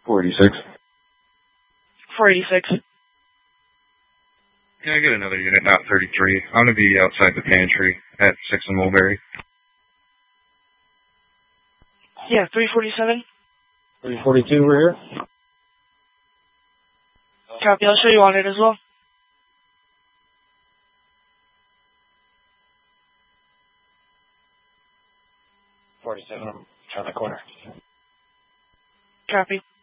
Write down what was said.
486. 486. Can I get another unit, not 33? I'm going to be outside the pantry at 6 and Mulberry. Yeah, 347. 342, we're here. Copy, I'll show you on it as well. Turn the corner. Copy.